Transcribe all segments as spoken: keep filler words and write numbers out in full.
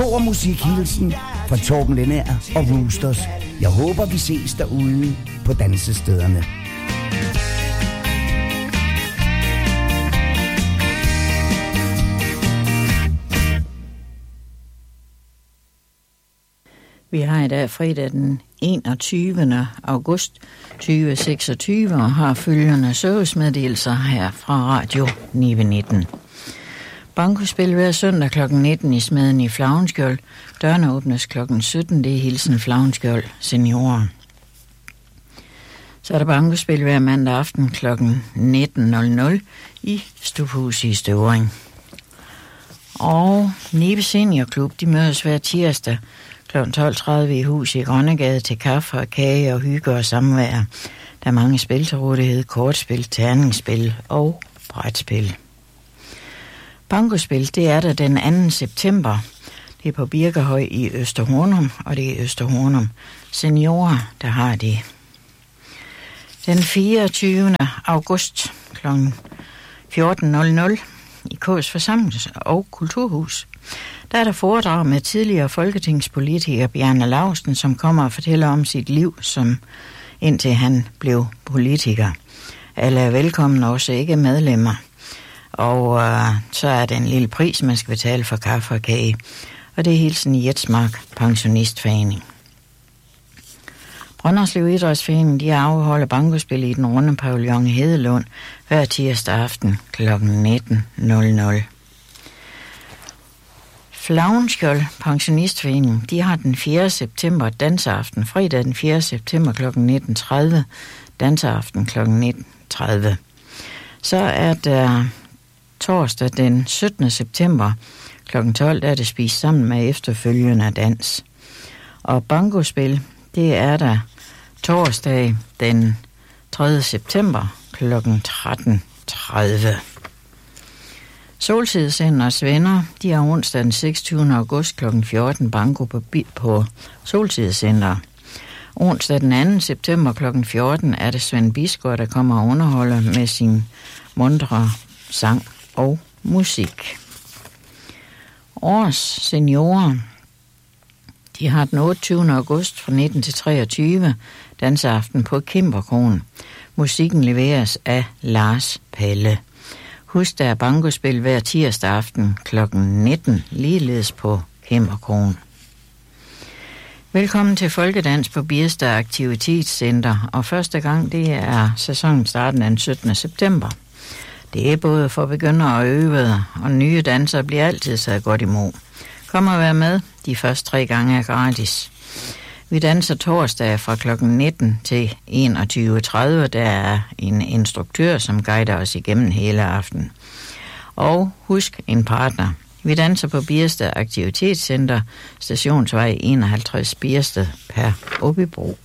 stor musikhilsen fra Torben Lenær og Roosters. Jeg håber, vi ses derude på dansestederne. Vi har i dag fredag den enogtyvende august tyve seksogtyve og har følgende servicemeddelelser her fra Radio ni nitten. Bankospil hver søndag klokken nitten i Smeden i Flavnskjold. Dørene åbnes klokken sytten. Det er Hilsen Flavnskjold Seniorer. Så er der bankospil hver mandag aften klokken nitten i Stubhus i Støvring. Og Nibe Senior Klub, de mødes hver tirsdag klokken tolv tredive i hus i Grønnegade til kaffe og kage og hygge og samvær. Der er mange spil til rådighed, kortspil, terningsspil og brætspil. Bankospil, det er der den anden september. Det er på Birkehøj i Østerhornum, og det er Østerhornum Seniorer, der har det. Den fireogtyvende august klokken fjorten i K's Forsamlings- og Kulturhus. Der er der foredrag med tidligere folketingspolitiker Bjarne Laustsen, som kommer og fortæller om sit liv, som indtil han blev politiker. Alle er velkommen, også ikke medlemmer. Og øh, så er det en lille pris, man skal betale for kaffe og kage. Og det er hilsen i Jetsmark Pensionistforening. Brønderslev Idrætsforening, de afholder bankospil i den runde pavillon i Hedelund hver tirsdag aften klokken nitten. Flavnskjold Pensionistforening, de har den fjerde september danseaften, fredag den fjerde september klokken nitten tredive, danseaften klokken nitten tredive. Så er der torsdag den syttende september klokken tolv, der er det spist sammen med efterfølgende dans. Og bankospil, det er der torsdag den tredje september klokken tretten tredive. Solsidecenters venner, de har onsdag den seksogtyvende august klokken fjorten banko på, på Solsidecenter. Onsdag den anden september klokken fjorten er det Svend Bisgaard, der kommer og underholder med sin muntre sang og musik. Års seniorer, de har den otteogtyvende august fra nitten til treogtyve danseaften på Kimberkronen. Musikken leveres af Lars Palle. Husk, der er bankospil hver tirsdag aften klokken nitten, ligeledes på Kimberkronen. Velkommen til Folkedans på Birstad Aktivitetscenter, og første gang det er sæsonen starten den syttende september. Det er både for begyndere og øvede, og nye dansere bliver altid taget godt imod. Kom og vær med, de første tre gange er gratis. Vi danser torsdag fra klokken nitten til enogtyve tredive. Der er en instruktør, som guider os igennem hele aftenen. Og husk en partner. Vi danser på Birstad Aktivitetscenter, Stationsvej enoghalvtreds Birstad per Åbybro.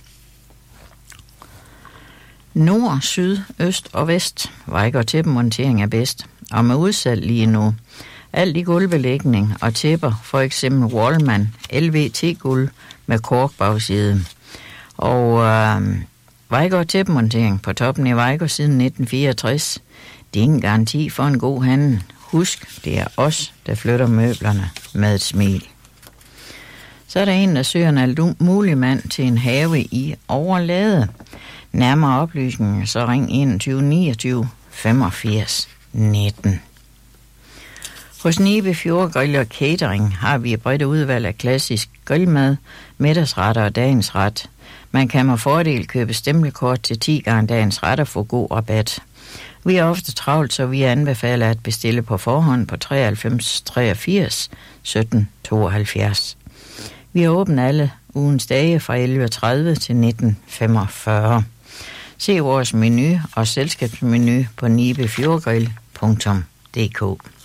Nord, syd, øst og vest. Vejg og tæppemontering er bedst. Og med udsalg lige nu. Alt i gulvbelægning og tæpper, for eksempel Wallman L V T-gulv med korkbagside. Og øh, Vejgaard tæppemontering på toppen i Vejgaard siden nitten fireogtres. Det er ingen garanti for en god handel. Husk, det er os, der flytter møblerne med et smil. Så er der en, der søger en alt mand til en have i Overlade. Nærmere oplysninger, så ring enogtyve niogtyve femogfirs nitten. Hos Nibe Fjordgrill og Catering har vi et bredt udvalg af klassisk grillmad, middagsretter og dagens ret. Man kan med fordel købe stempelkort til ti gange dagens ret og få god rabat. Vi er ofte travlt, så vi anbefaler at bestille på forhånd på treoghalvfems treogfirs sytten tooghalvfjerds. Vi er åbent alle ugens dage fra elleve tredive til nitten femogfyrre. Se vores menu og selskabsmenu på nibefjordgrill punktum d k.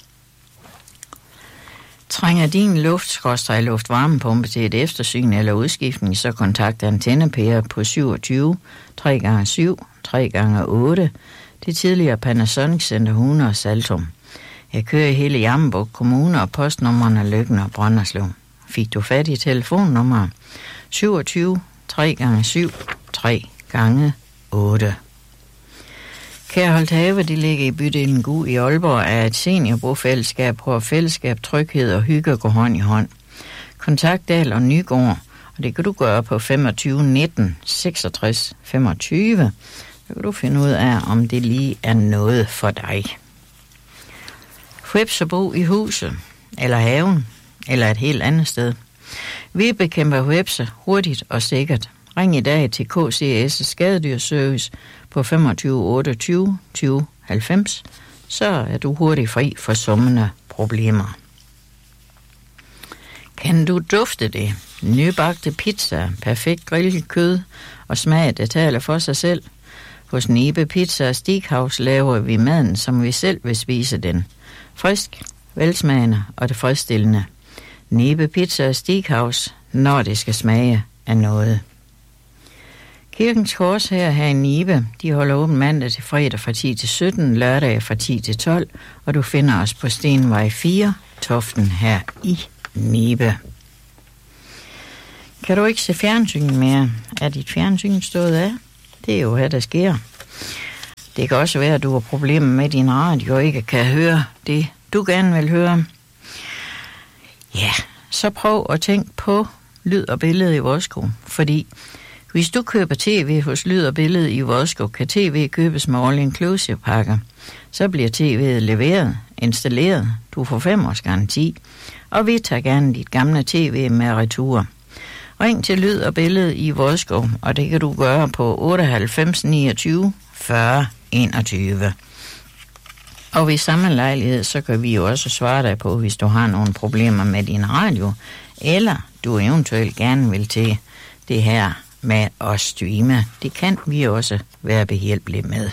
Trænger din luft-luftvarmepumpe til et eftersyn eller udskiftning, så kontakt antennepærer på syvogtyve tre gange syv tre gange otte. Det tidligere Panasonic Center hundrede og Saltum. Jeg kører i hele Jammerbugt Kommune, og postnummerne Løkken og Brønderslev. Fik du fat i telefonnummer syvogtyve tre gange syv tre gange otte. Kærholdt Have, de ligger i bydelen Gu i Aalborg, er et seniorbofællesskab, hvor fællesskab, tryghed og hygge går hånd i hånd. Kontakt Dahl og Nygaard, og det kan du gøre på femogtyve nitten seksogtres femogtyve. Så kan du finde ud af, om det lige er noget for dig. Hvepse bo i huset, eller haven, eller et helt andet sted. Vi bekæmper hvepse hurtigt og sikkert. Ring i dag til K C S Skadedyrservice på femogtyve otteogtyve tyve halvfems, så er du hurtigt fri for summende problemer. Kan du dufte det? Nybagte pizza, perfekt grillet kød og smag, det taler for sig selv. Hos Nibe Pizza og Steakhouse laver vi maden, som vi selv vil spise den. Frisk, velsmagende og tilfredsstillende. Nibe Pizza og Steakhouse, når det skal smage af noget. Kirkens Kors her, her i Nibe, de holder åben mandag til fredag fra ti til sytten, lørdag fra ti til tolv, og du finder os på Stenvej fire, Toften her i Nibe. Kan du ikke se fjernsyn mere? Er dit fjernsyn stået af? Det er jo her, der sker. Det kan også være, at du har problemer med din radio og ikke kan høre det, du gerne vil høre. Ja, så prøv at tænke på lyd og billede i Vosko, fordi hvis du køber tv hos Lyd og Billede i Vosko, kan tv købes med all-inclusive pakker. Så bliver tv'et leveret, installeret, du får fem års garanti, og vi tager gerne dit gamle tv med retur. Ring til Lyd og Billede i Vosko, og det kan du gøre på otteoghalvfems niogtyve fyrre enogtyve. Og ved samme lejlighed, så kan vi jo også svare dig på, hvis du har nogle problemer med din radio, eller du eventuelt gerne vil til det her med at streame. Det kan vi også være behjælpelige med.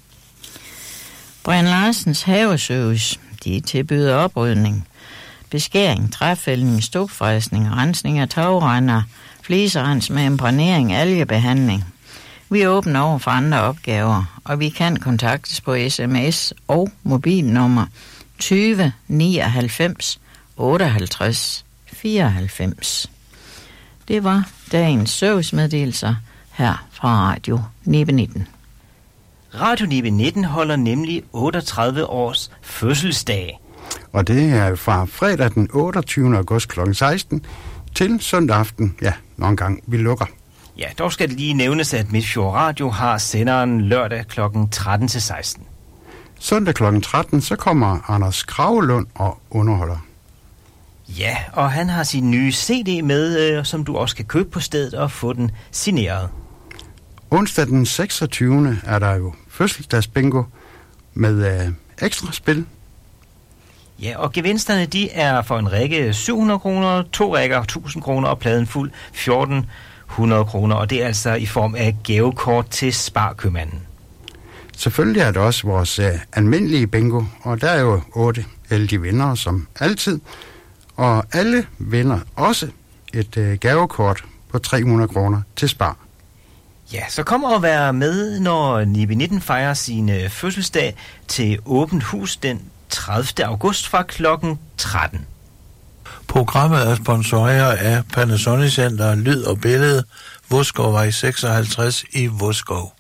Brian Larsens Haveservice, de tilbyder oprydning, beskæring, træfældning, stupfræsning, rensning af tagrender, fliserens med imprægnering, algebehandling. Vi er åbne over for andre opgaver, og vi kan kontaktes på sms og mobilnummer tyve nioghalvfems otteoghalvtreds fireoghalvfems. Det var dagens servicemeddelelser her fra Radio Nibe nitten. Radio Nibe nitten holder nemlig otteogtredive års fødselsdag. Og det er fra fredag den otteogtyvende august klokken seksten til søndag aften, ja, nogle gange vi lukker. Ja, dog skal det lige nævnes, at Midtfjord Radio har senderen lørdag klokken tretten til seksten. Søndag klokken tretten, så kommer Anders Kragelund og underholder. Ja, og han har sin nye C D med, øh, som du også kan købe på stedet og få den signeret. Onsdag den seksogtyvende er der jo fødselsdagsbingo med øh, ekstra spil. Ja, og gevinsterne de er for en række syv hundrede kroner, to rækker tusind kroner og pladen fuld fjorten hundrede kroner, og det er altså i form af gavekort til Sparkøbmanden. Selvfølgelig er det også vores øh, almindelige bingo, og der er jo otte heldige vindere som altid. Og alle vinder også et øh, gavekort på tre hundrede kroner til Spar. Ja, så kom og vær med, når Nibe nitten fejrer sin øh, fødselsdag til åbent hus den tredivte august fra klokken tretten. Programmet er sponsoreret af Panasonic Center Lyd og Billede, Voskovvej seksoghalvtreds i Voskov.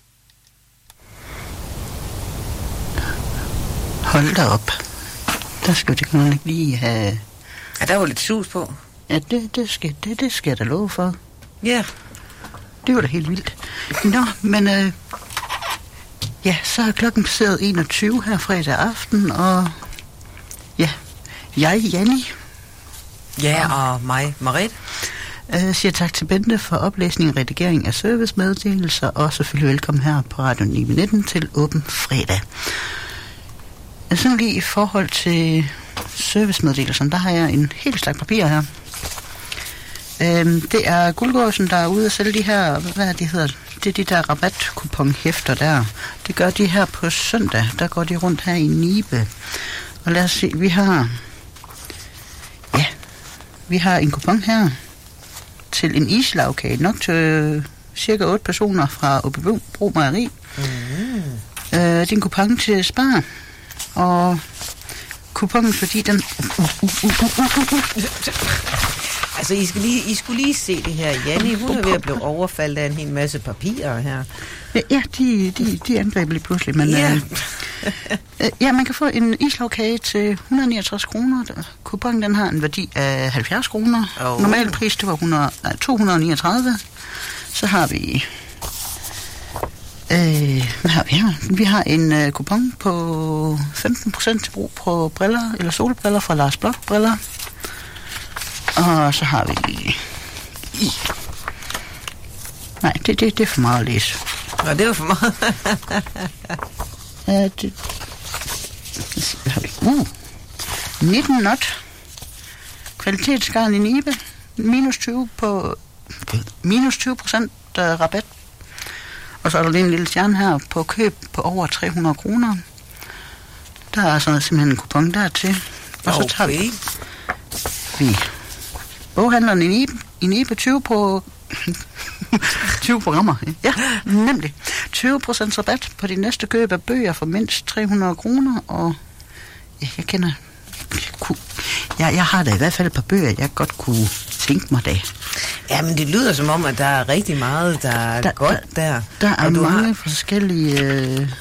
Hold da op. Der skal det godt lige have... Ja, der var lidt sus på. Ja, det, det, skal, det, det skal jeg da love for. Ja. Yeah. Det var da helt vildt. Nå, men øh, ja, så er klokken passeret enogtyve her fredag aften, og ja, jeg, Janni. Ja, og mig, Marit. Øh, siger tak til Bente for oplæsning og redigering af servicemeddelelser, og selvfølgelig velkommen her på Radio Nibe nitten til Åben Fredag. Sådan lige i forhold til servicemeddelelsen, der har jeg en helt stak papir her. Øhm, det er Guldgården, der er ude og sælge de her, hvad er de hedder, det er de der rabatkuponhæfter der. Det gør de her på søndag, der går de rundt her i Nibe. Og lad os se, vi har, ja, vi har en kupon her til en islagkage, nok til øh, cirka otte personer fra Åbybro Mejeri. Mm. Øh, det er en kupon til Spar, og kuponen, fordi den... Uh, uh, uh, uh, uh, uh. Altså, I, skal lige, I skulle lige se det her. Janni, hun er ved at blive overfaldet af en hel masse papirer her. Ja, de, de, de angreb lige pludselig, men... Ja. Øh, Øh, ja, man kan få en islagkage til et hundrede og niogtres kroner. Kuponen den har en værdi af halvfjerds kroner. Oh. Normal pris, det var hundrede, nej, to hundrede og niogtredive. Så har vi... Øh, hvad har vi her? Vi har en øh, kupon på femten procent til brug på briller, eller solbriller fra Lars Blok briller. Og så har vi... I. Nej, det, det, det er for meget at læse. Nå, det var for meget. Ja, det... Hvad har vi? Uh, nitten not. Kvalitetsgarn i Nibe. Minus tyve på... Minus tyve procent rabat. Og så er der lige en lille stjerne her på køb på over tre hundrede kroner. Der er så simpelthen en kupon dertil. Og så tager vi... vi boghandleren i Nibe, i Nibe tyve på... tyve programmer. Ja, nemlig. tyve procent rabat på de næste køb af bøger for mindst tre hundrede kroner. Og ja, jeg kender... Jeg, jeg har da i hvert fald et par bøger, jeg godt kunne tænke mig da. Ja, men det lyder som om, at der er rigtig meget, der er der, godt der. Der er og du mange har... forskellige... Øh